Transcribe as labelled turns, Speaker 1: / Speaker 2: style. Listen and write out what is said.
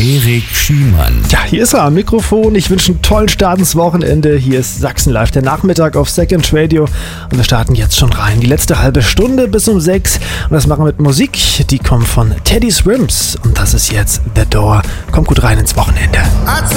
Speaker 1: Erik Schiemann.
Speaker 2: Ja, hier ist er am Mikrofon. Ich wünsche einen tollen Start ins Wochenende. Hier ist Sachsen Live, der Nachmittag auf Second Radio. Und wir starten jetzt schon rein. Die letzte halbe Stunde bis um 6. Und das machen wir mit Musik. Die kommt von Teddy Swims. Und das ist jetzt The Door. Kommt gut rein ins Wochenende.